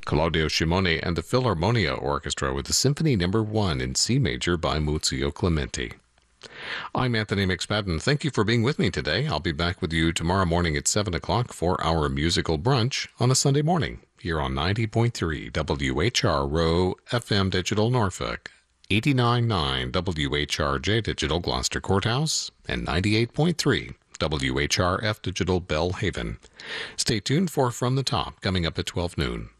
Claudio Shimone and the Philharmonia Orchestra with the Symphony No. 1 in C major by Muzio Clementi. I'm Anthony McSpadden. Thank you for being with me today. I'll be back with you tomorrow morning at 7 o'clock for our musical brunch on a Sunday morning here on 90.3 WHR FM Digital Norfolk, 89.9 WHRJ Digital Gloucester Courthouse, and 98.3 WHRF Digital Bellhaven. Stay tuned for From the Top coming up at 12 noon.